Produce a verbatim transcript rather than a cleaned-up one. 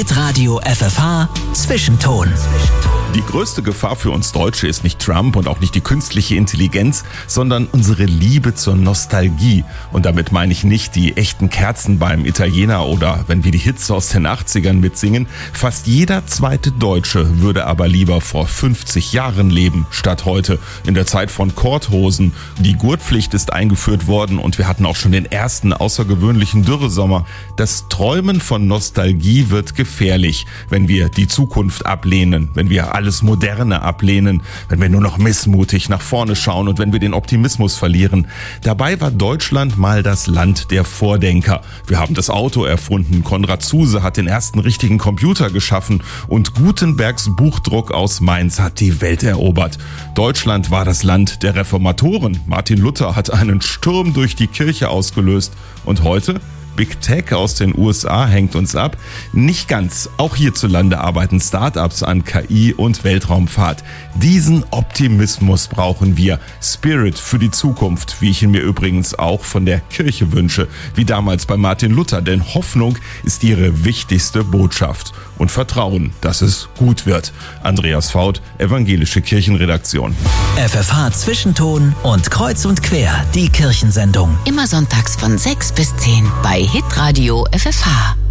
Hitradio F F H Zwischenton. Die größte Gefahr für uns Deutsche ist nicht Trump und auch nicht die künstliche Intelligenz, sondern unsere Liebe zur Nostalgie. Und damit meine ich nicht die echten Kerzen beim Italiener oder wenn wir die Hits aus den achtzigern mitsingen. Fast jeder zweite Deutsche würde aber lieber vor fünfzig Jahren leben, statt heute, in der Zeit von Korthosen. Die Gurtpflicht ist eingeführt worden und wir hatten auch schon den ersten außergewöhnlichen Dürresommer. Das Träumen von Nostalgie wird gefährlich, wenn wir die Zukunft ablehnen, wenn wir alles Moderne ablehnen, wenn wir nur noch missmutig nach vorne schauen und wenn wir den Optimismus verlieren. Dabei war Deutschland mal das Land der Vordenker. Wir haben das Auto erfunden, Konrad Zuse hat den ersten richtigen Computer geschaffen und Gutenbergs Buchdruck aus Mainz hat die Welt erobert. Deutschland war das Land der Reformatoren. Martin Luther hat einen Sturm durch die Kirche ausgelöst. Und heute? Big Tech aus den U S A hängt uns ab. Nicht ganz. Auch hierzulande arbeiten Startups an K I und Weltraumfahrt. Diesen Optimismus brauchen wir. Spirit für die Zukunft, wie ich ihn mir übrigens auch von der Kirche wünsche, wie damals bei Martin Luther. Denn Hoffnung ist ihre wichtigste Botschaft. Und Vertrauen, dass es gut wird. Andreas Faut, Evangelische Kirchenredaktion. F F H Zwischenton und Kreuz und Quer, die Kirchensendung. Immer sonntags von sechs bis zehn bei Hitradio F F H.